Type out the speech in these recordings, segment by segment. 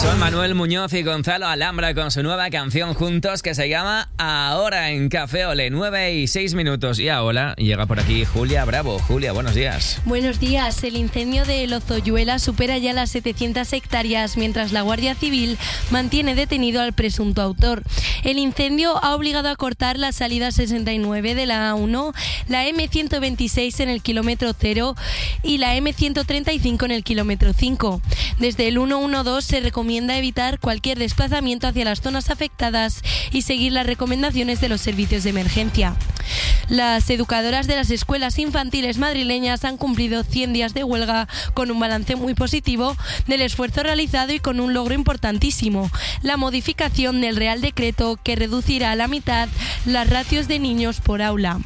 Son Manuel Muñoz y Gonzalo Alhambra con su nueva canción juntos que se llama Ahora en Café Olé, 9:06. Y ahora llega por aquí Julia Bravo. Julia, buenos días. Buenos días. El incendio de Lozoyuela supera ya las 700 hectáreas, mientras la Guardia Civil mantiene detenido al presunto autor. El incendio ha obligado a cortar la salida 69 de la A1, la M126 en el kilómetro 0 y la M135 en el kilómetro 5. Desde el 112 se recomienda evitar cualquier desplazamiento hacia las zonas afectadas y seguir las recomendaciones de los servicios de emergencia. Las educadoras de las escuelas infantiles madrileñas han cumplido 100 días de huelga con un balance muy positivo del esfuerzo realizado y con un logro importantísimo: la modificación del Real Decreto que reducirá a la mitad las ratios de niños por aula.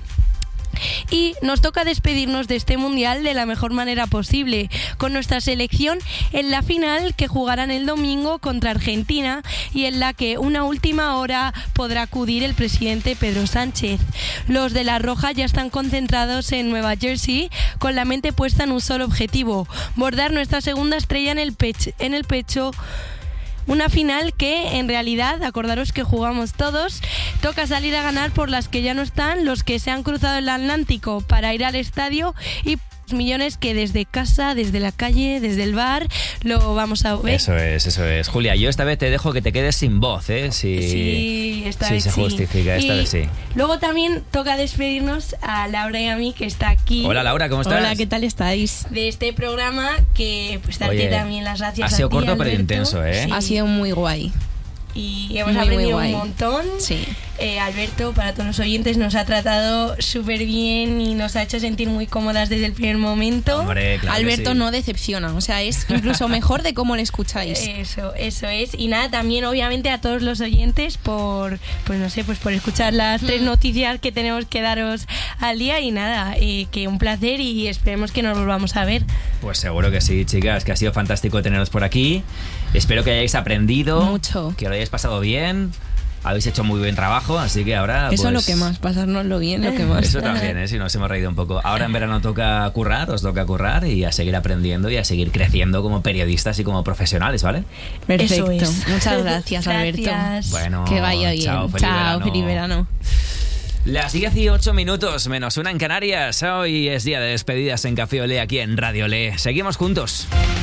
Y nos toca despedirnos de este mundial de la mejor manera posible, con nuestra selección en la final que jugarán el domingo contra Argentina y en la que una última hora podrá acudir el presidente Pedro Sánchez. Los de la Roja ya están concentrados en Nueva Jersey con la mente puesta en un solo objetivo: bordar nuestra segunda estrella en el pecho. Una final que, en realidad, acordaros que jugamos todos, toca salir a ganar por las que ya no están, los que se han cruzado el Atlántico para ir al estadio y millones que desde casa, desde la calle, desde el bar, lo vamos a ver. Eso es. Julia, yo esta vez te dejo que te quedes sin voz, ¿eh? Sí, esta vez se justifica, esta vez sí. Luego también toca despedirnos a Laura y a mí, que está aquí. Hola Laura, ¿cómo estás? Hola, ¿qué tal estáis? De este programa, que pues darte también las gracias. Ha sido a ti, corto Alberto. pero intenso, ¿eh? Sí. Ha sido muy guay. Y hemos aprendido un montón. Sí. Alberto, para todos los oyentes, nos ha tratado súper bien y nos ha hecho sentir muy cómodas desde el primer momento. Hombre, claro. Alberto sí. no decepciona, o sea, es incluso mejor de cómo le escucháis. Eso es. Y nada, también obviamente a todos los oyentes por escuchar las 3 noticias que tenemos que daros al día. Y nada, que un placer y esperemos que nos volvamos a ver. Pues seguro que sí, chicas, que ha sido fantástico teneros por aquí. Espero que hayáis aprendido mucho, que lo hayáis pasado bien. Habéis hecho muy buen trabajo, así que ahora eso pues, es lo que más, pasárnoslo bien, lo que más. Eso también, sí, nos hemos reído un poco. Ahora en verano toca currar, os toca currar y a seguir aprendiendo y a seguir creciendo como periodistas y como profesionales, ¿vale? Perfecto. Eso es. Muchas gracias, Alberto. Gracias. Bueno, que vaya bien. Chao, Feliz verano. Las 18 minutos menos una en Canarias. Hoy es día de despedidas en Café Olé aquí en Radio Olé. Seguimos juntos.